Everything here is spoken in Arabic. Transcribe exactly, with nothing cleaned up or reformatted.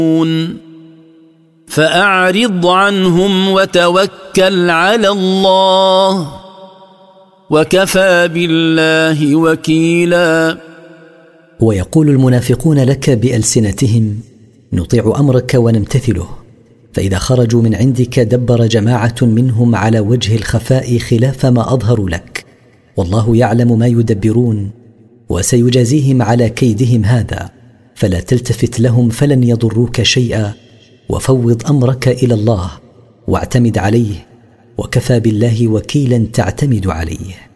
فأعرض عنهم وتوكل على الله وكفى بالله وكيلا. ويقول المنافقون لك بألسنتهم: نطيع أمرك ونمتثله، فإذا خرجوا من عندك دبر جماعة منهم على وجه الخفاء خلاف ما أظهروا لك، والله يعلم ما يدبرون وسيجازيهم على كيدهم هذا، فلا تلتفت لهم فلن يضروك شيئا، وفوض أمرك إلى الله واعتمد عليه، وكفى بالله وكيلا تعتمد عليه.